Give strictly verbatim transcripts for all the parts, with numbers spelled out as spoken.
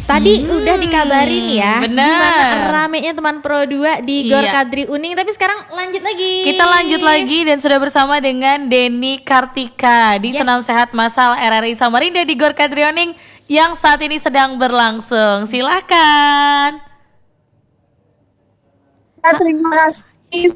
Tadi hmm, udah dikabarin ya bener. Gimana ramenya teman Pro dua di Gor Iya. Kadri Uning. Tapi sekarang lanjut lagi. Kita lanjut lagi dan sudah bersama dengan Denny Kartika di Yes. Senam Sehat Massal R R I Samarinda di Gor Kadri Uning yang saat ini sedang berlangsung. Silakan. Terima kasih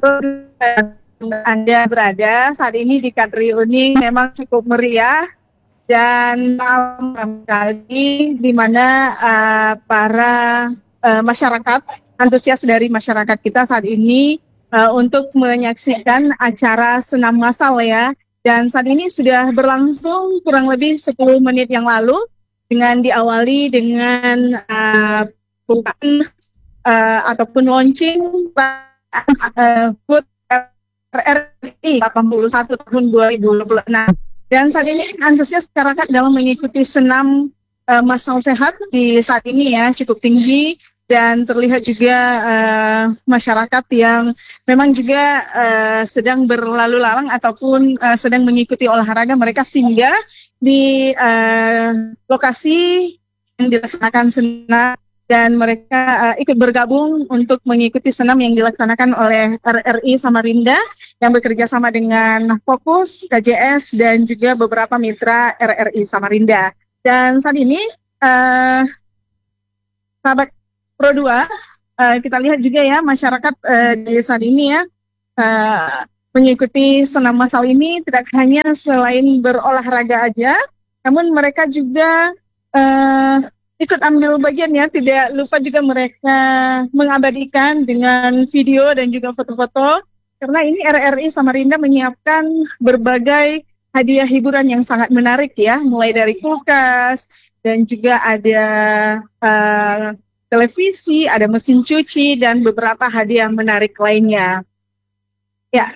Anda berada saat ini di Kadri Uning. Memang cukup meriah dan malam kali di mana uh, para uh, masyarakat, antusias dari masyarakat kita saat ini uh, untuk menyaksikan acara senam massal ya. Dan saat ini sudah berlangsung kurang lebih sepuluh menit yang lalu dengan diawali dengan uh, pembukaan uh, ataupun launching uh, Food R R I delapan puluh satu tahun dua ribu dua puluh enam. Dan saat ini antusias masyarakat dalam mengikuti senam uh, massal sehat di saat ini ya cukup tinggi, dan terlihat juga uh, masyarakat yang memang juga uh, sedang berlalu lalang ataupun uh, sedang mengikuti olahraga. Mereka singgah di uh, lokasi yang dilaksanakan senam dan mereka uh, ikut bergabung untuk mengikuti senam yang dilaksanakan oleh R R I Samarinda yang bekerja sama dengan Fokus, K J S, dan juga beberapa mitra R R I Samarinda. Dan saat ini, uh, sahabat Pro dua, uh, kita lihat juga ya masyarakat uh, di saat ini ya uh, mengikuti senam massal ini tidak hanya selain berolahraga aja, namun mereka juga uh, ikut ambil bagian ya, tidak lupa juga mereka mengabadikan dengan video dan juga foto-foto, karena ini R R I Samarinda menyiapkan berbagai hadiah hiburan yang sangat menarik ya, mulai dari kulkas dan juga ada uh, televisi, ada mesin cuci dan beberapa hadiah menarik lainnya. Ya.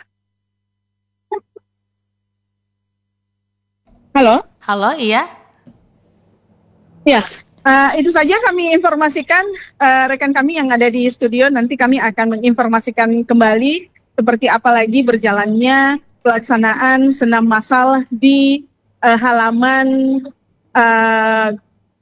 Halo? Halo, iya. Ya. Uh, itu saja kami informasikan uh, rekan kami yang ada di studio. Nanti kami akan menginformasikan kembali seperti apa lagi berjalannya pelaksanaan senam massal di uh, halaman uh,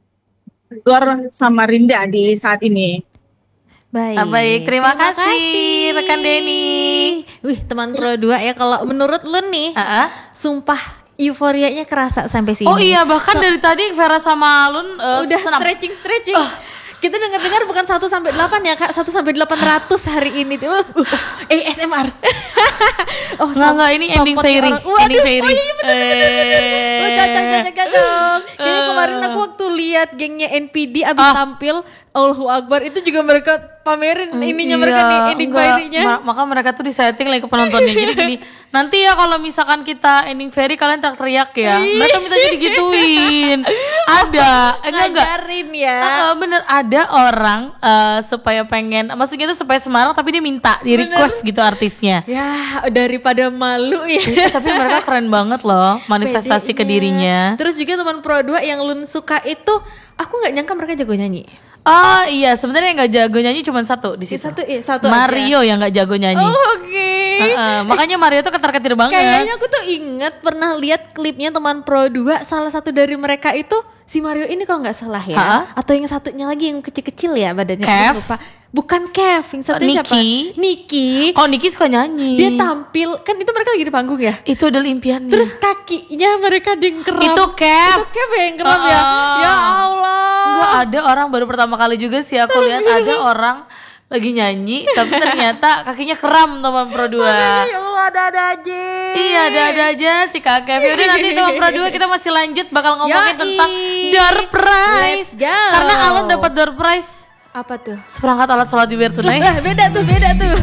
Gor Samarinda di saat ini. Baik, Ah, baik, terima, terima kasih, kasih rekan Denny. Wih, teman Pro dua ya, kalau menurut lu nih, Uh-uh. sumpah euforianya kerasa sampai sini. Oh iya, bahkan So- dari tadi Vera sama Alun uh, udah senam. stretching stretching. Kita dengar-dengar bukan satu sampai delapan ya Kak, satu sampai delapan ratus hari ini tuh. Uh, uh, A S M R. Oh, Nggak, nggak, ini ending sopotnya fairy, orang- Waduh, ending fairy. Oh iya bener bener bener, bener. Oh, cocok cocok cocok. Jadi Eh. kemarin aku waktu lihat gengnya N P D abis Ah. tampil Allahu Akbar, itu juga mereka pamerin ininya mereka Iya, nih ending enggak. fairy-nya. Ma- maka mereka tuh disetting lagi ke penontonnya. Jadi gini, nanti ya kalau misalkan kita ending fairy kalian teriak-teriak ya. Mereka minta jadi digituin. Ada, enggak enggak. Ngajarin ya. Uh, bener, ada orang uh, supaya pengen, maksudnya itu supaya semangat tapi dia minta di request gitu artisnya. Ya daripada malu ya. Eh, tapi mereka keren banget loh manifestasi ke Pedenya. dirinya. Terus juga teman Pro dua yang Lun suka itu, aku nggak nyangka mereka jago nyanyi. Oh iya, sebenarnya yang nggak jago nyanyi cuma satu di situ. Satu, iya, satu Mario aja. yang nggak jago nyanyi. Oh, oke. Uh-uh, makanya Mario tuh ketar-ketir banget. Kayaknya aku tuh inget pernah lihat klipnya teman Pro dua, salah satu dari mereka itu si Mario ini kalau nggak salah ya. Ha-ha? Atau yang satunya lagi yang kecil-kecil ya badannya. Kev? Aku lupa. Bukan Kev, yang satu Oh, siapa? Niki. Niki. Oh, Niki suka nyanyi. Dia tampil, kan itu mereka lagi di panggung ya. Itu adalah impiannya. Terus kakinya mereka dingkeram. Itu Kev. Itu Kev ya yang keram ya. Uh-uh. Ya Allah. Enggak, ada orang baru pertama kali juga sih aku lihat ada orang lagi nyanyi tapi ternyata kakinya kram teman Pro dua. Ya Allah, ada-ada aja. Iya, ada-ada aja si Kak Kev. Udah nanti teman Pro dua kita masih lanjut bakal ngomongin Yoi. tentang door prize. Let's go. Karena Alun dapat door prize Apa tuh? seperangkat alat sholat di Wear Tunai. Lah, beda tuh, beda tuh.